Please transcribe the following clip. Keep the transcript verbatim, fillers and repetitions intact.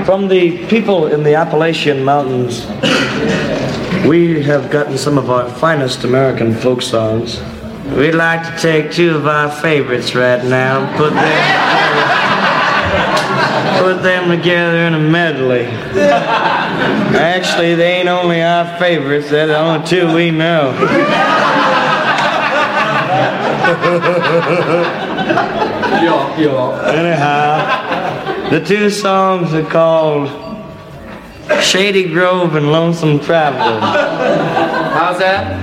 From the people in the Appalachian Mountains, we have gotten some of our finest American folk songs. We'd like to take two of our favorites right now and put them, put them together in a medley. Actually, they ain't only our favorites, they're the only two we know. Yeah, yeah. Anyhow, the two songs are called Shady Grove and Lonesome Traveler. How's that?